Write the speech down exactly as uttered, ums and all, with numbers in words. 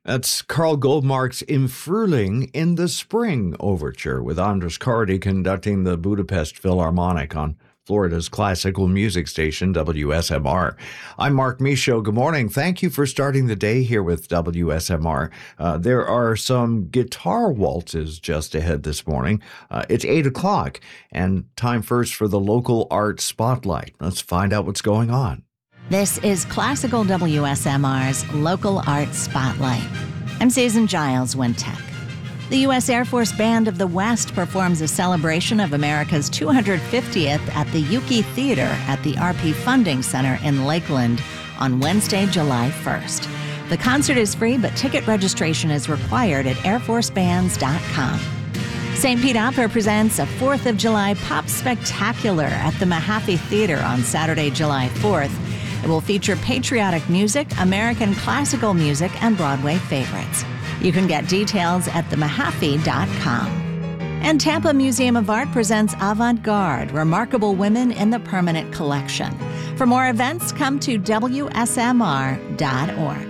That's Carl Goldmark's Im Frühling in the Spring Overture, with Andras Cardy conducting the Budapest Philharmonic on Florida's classical music station, W S M R. I'm Mark Michaud. Good morning. Thank you for starting the day here with W S M R. Uh, there are some guitar waltzes just ahead this morning. Uh, it's eight o'clock, and time first for the local art spotlight. Let's find out what's going on. This is Classical W S M R's Local Art Spotlight. I'm Susan Giles Wintec. The U S Air Force Band of the West performs a celebration of America's two hundred fiftieth at the Yuki Theater at the R P Funding Center in Lakeland on Wednesday, July first. The concert is free, but ticket registration is required at air force bands dot com. Saint Pete Opera presents a fourth of July Pop Spectacular at the Mahaffey Theater on Saturday, July fourth. It will feature patriotic music, American classical music, and Broadway favorites. You can get details at the mahaffey dot com. And Tampa Museum of Art presents Avant Garde, Remarkable Women in the Permanent Collection. For more events, come to W S M R dot org.